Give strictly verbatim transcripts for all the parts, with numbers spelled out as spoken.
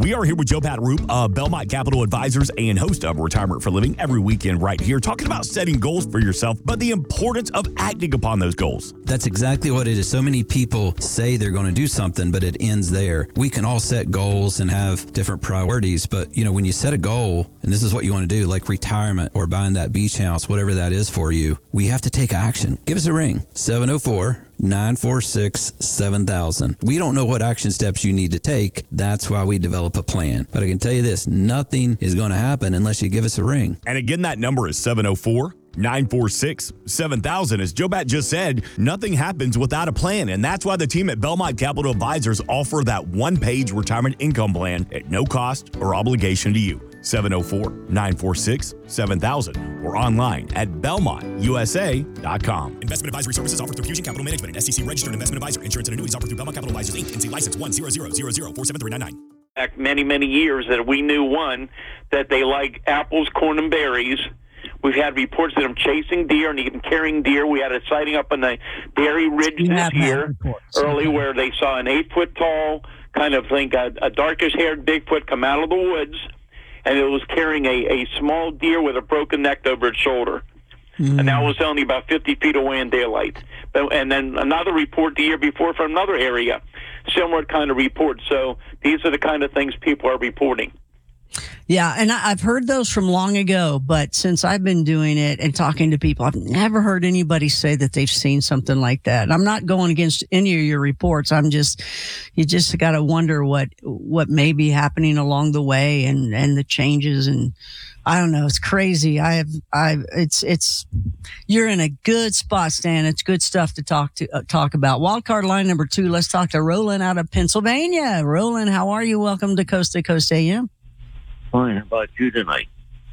We are here with Joe Pataroop of Belmont Capital Advisors and host of Retirement for Living every weekend right here, talking about setting goals for yourself, but the importance of acting upon those goals. That's exactly what it is. So many people say they're going to do something, but it ends there. We can all set goals and have different priorities, but you know, when you set a goal, and this is what you want to do, like retirement or buying that beach house, whatever that is for you, we have to take action. Give us a ring, seven oh four, nine four six, seven thousand. We don't know what action steps you need to take. That's why we develop a plan. But I can tell you this, nothing is going to happen unless you give us a ring. And again, that number is seven oh four, nine four six, seven thousand. As Joe Bat just said, nothing happens without a plan. And that's why the team at Belmont Capital Advisors offer that one-page retirement income plan at no cost or obligation to you. seven oh four, nine four six, seven thousand or online at belmont u s a dot com. Investment advisory services offered through Fusion Capital Management, an S E C registered investment advisor. Insurance and annuities offered through Belmont Capital Advisors, Incorporated. N C license one zero zero zero zero four seven three nine nine. Back many, many years that we knew, one, that they like apples, corn, and berries. We've had reports that I'm chasing deer and even carrying deer. We had a sighting up on the Dairy Ridge You this have year, reports. early, where they saw an eight-foot-tall, kind of think a, a darkish-haired Bigfoot come out of the woods, and it was carrying a, a small deer with a broken neck over its shoulder. Mm. And that was only about fifty feet away in daylight. But, and then another report the year before from another area, similar kind of report. So these are the kind of things people are reporting. Yeah, and I, I've heard those from long ago, but since I've been doing it and talking to people, I've never heard anybody say that they've seen something like that. And I'm not going against any of your reports. I'm just, you just got to wonder what what may be happening along the way and, and the changes. And I don't know, it's crazy. I have, I, it's, it's, you're in a good spot, Stan. It's good stuff to talk to uh, talk about. Wildcard line number two. Let's talk to Roland out of Pennsylvania. Roland, how are you? Welcome to Coast to Coast A M. Fine. How about you tonight?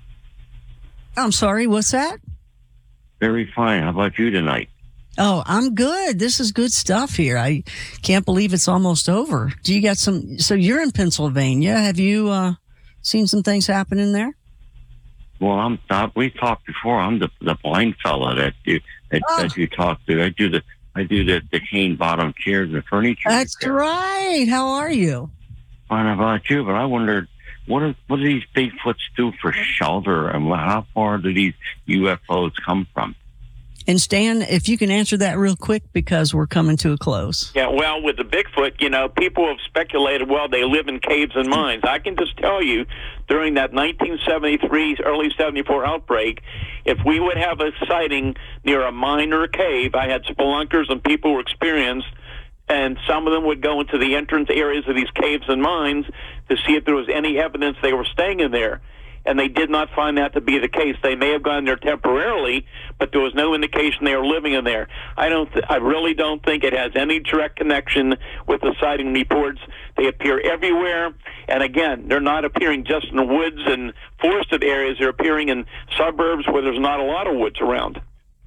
I'm sorry, what's that? Very fine. How about you tonight? Oh, I'm good. This is good stuff here. I can't believe it's almost over. Do you got some? So you're in Pennsylvania. Have you uh, seen some things happening there? Well, I'm not. We talked before. I'm the the blind fella that you that, Oh. that you talked to. I do the I do the the cane bottom chairs and furniture. That's repair. right. How are you? Fine about you, but I wondered what are, what do these Bigfoots do for shelter, and how far do these U F Os come from? And Stan, if you can answer that real quick because we're coming to a close. Yeah, well, with the Bigfoot, you know, people have speculated, well, they live in caves and mines. I can just tell you, during that nineteen seventy-three, early seventy-four outbreak, if we would have a sighting near a mine or a cave, I had spelunkers and people who experienced, and some of them would go into the entrance areas of these caves and mines to see if there was any evidence they were staying in there. And they did not find that to be the case. They may have gone there temporarily, but there was no indication they were living in there. I don't. Th- I really don't think it has any direct connection with the sighting reports. They appear everywhere, and again, they're not appearing just in the woods and forested areas. They're appearing in suburbs where there's not a lot of woods around.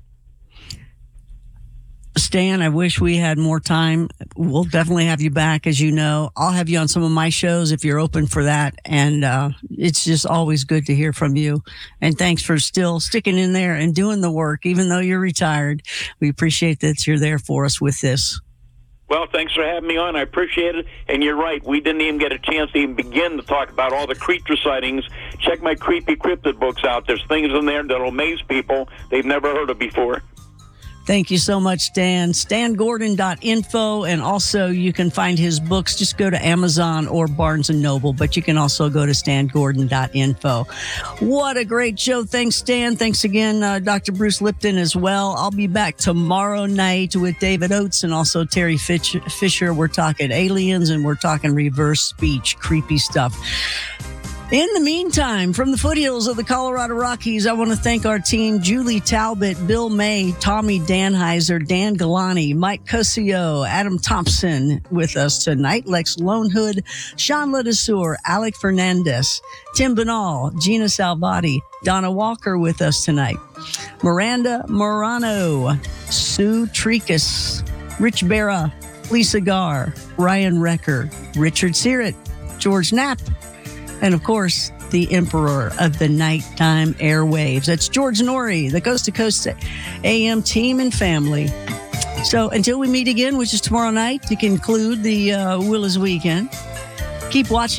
Stan, I wish we had more time. We'll definitely have you back, as you know. I'll have you on some of my shows if you're open for that. And uh, it's just always good to hear from you. And thanks for still sticking in there and doing the work, even though you're retired. We appreciate that you're there for us with this. Well, thanks for having me on. I appreciate it. And you're right. We didn't even get a chance to even begin to talk about all the creature sightings. Check my Creepy Cryptid books out. There's things in there that'll amaze people they've never heard of before. Thank you so much, Stan. stan gordon dot info, and also you can find his books. Just go to Amazon or Barnes and Noble, but you can also go to stan gordon dot info. What a great show. Thanks, Stan. Thanks again, uh, Doctor Bruce Lipton as well. I'll be back tomorrow night with David Oates and also Terry Fitch- Fisher. We're talking aliens and we're talking reverse speech, creepy stuff. In the meantime, from the foothills of the Colorado Rockies, I want to thank our team, Julie Talbot, Bill May, Tommy Danheiser, Dan Galani, Mike Cosio, Adam Thompson with us tonight, Lex Lonehood, Sean Ledesur, Alec Fernandez, Tim Banal, Gina Salvati, Donna Walker with us tonight, Miranda Morano, Sue Tricus, Rich Barra, Lisa Garr, Ryan Recker, Richard Searit, George Knapp, and, of course, the emperor of the nighttime airwaves. That's George Norrie, the Coast to Coast A M team and family. So until we meet again, which is tomorrow night, to conclude the uh, Willis weekend, keep watching.